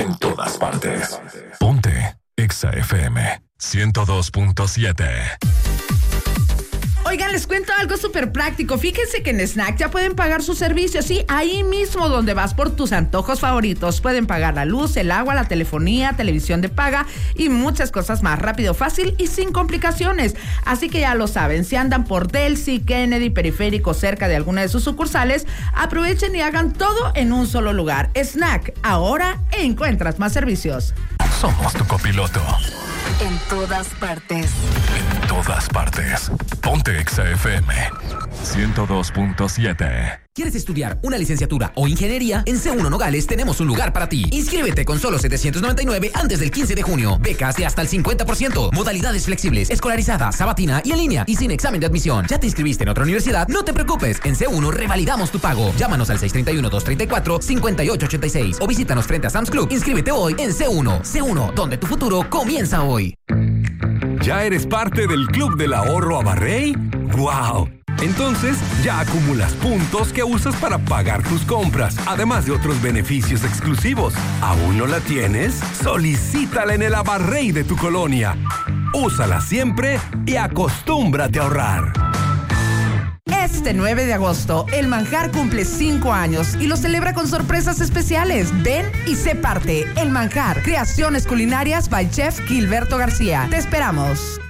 en todas partes. Ponte Exa FM 102.7. Oigan, les cuento algo súper práctico. Fíjense que en Snack ya pueden pagar sus servicios. Sí, ahí mismo donde vas por tus antojos favoritos. Pueden pagar la luz, el agua, la telefonía, televisión de paga y muchas cosas más. Rápido, fácil y sin complicaciones. Así que ya lo saben, si andan por Delcy, Kennedy, Periférico, cerca de alguna de sus sucursales, aprovechen y hagan todo en un solo lugar. Snack, ahora encuentras más servicios. Somos tu copiloto. En todas partes. En todas partes. Ponte Exa FM 102.7. ¿Quieres estudiar una licenciatura o ingeniería? En C1 Nogales tenemos un lugar para ti. Inscríbete con solo $799 antes del 15 de junio. Becas de hasta el 50%. Modalidades flexibles, escolarizada, sabatina y en línea y sin examen de admisión. ¿Ya te inscribiste en otra universidad? No te preocupes. En C1 revalidamos tu pago. Llámanos al 631-234-5886 o visítanos frente a Sam's Club. Inscríbete hoy en C1. C1, donde tu futuro comienza hoy. ¿Ya eres parte del Club del Ahorro Abarrey? ¡Wow! Entonces, ya acumulas puntos que usas para pagar tus compras, además de otros beneficios exclusivos. ¿Aún no la tienes? Solicítala en el Abarrey de tu colonia. Úsala siempre y acostúmbrate a ahorrar. Este 9 de agosto, El Manjar cumple 5 años y lo celebra con sorpresas especiales. Ven y sé parte. El Manjar, creaciones culinarias by Chef Gilberto García. Te esperamos.